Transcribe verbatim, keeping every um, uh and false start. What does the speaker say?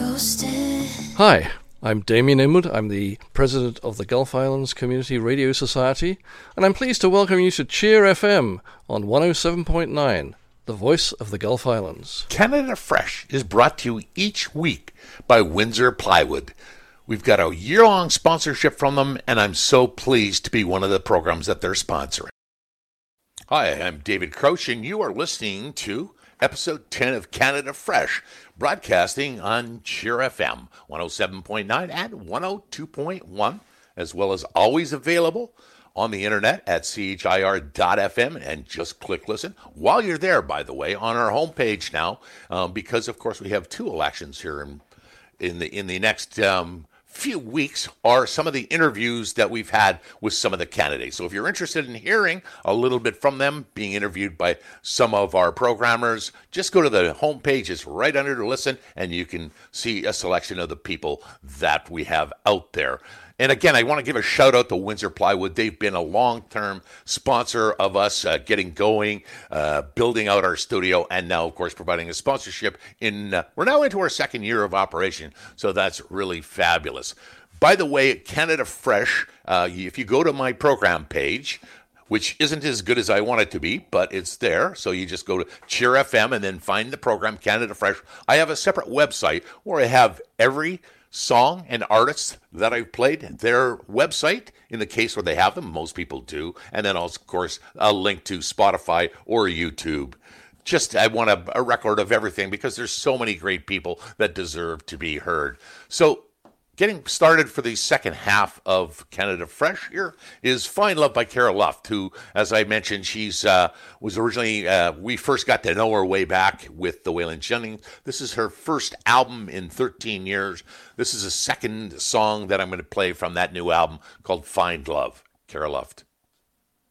ghosted. Hi, I'm Damien Inwood. I'm the president of the Gulf Islands Community Radio Society, and I'm pleased to welcome you to Cheer F M on one oh seven point nine, the voice of the Gulf Islands. Canada Fresh is brought to you each week by Windsor Plywood. We've got a year-long sponsorship from them, and I'm so pleased to be one of the programs that they're sponsoring. Hi, I'm David Crouch, and you are listening to episode ten of Canada Fresh, broadcasting on Cheer F M one oh seven point nine and one oh two point one, as well as always available on the internet at C H I R dot F M, and just click listen. While you're there, by the way, on our homepage now, um, because of course we have two elections here in in the in the next um, few weeks, are some of the interviews that we've had with some of the candidates. So if you're interested in hearing a little bit from them, being interviewed by some of our programmers, just go to the homepage. It's right under to listen, and you can see a selection of the people that we have out there. And again, I want to give a shout out to Windsor Plywood. They've been a long-term sponsor of us uh, getting going, uh, building out our studio, and now, of course, providing a sponsorship. In uh, we're now into our second year of operation, so that's really fabulous. By the way, Canada Fresh, uh, if you go to my program page, which isn't as good as I want it to be, but it's there. So you just go to Cheer F M and then find the program, Canada Fresh. I have a separate website where I have every song and artists that I've played, their website, in the case where they have them, most people do, and then also, of course, a link to Spotify or YouTube. Just, I want a, a record of everything because there's so many great people that deserve to be heard. So, getting started for the second half of Canada Fresh here is Find Love by Cara Luft, who, as I mentioned, she's uh, was originally, uh, we first got to know her way back with the Waylon Jennings. This is her first album in thirteen years. This is a second song that I'm going to play from that new album called Find Love, Cara Luft.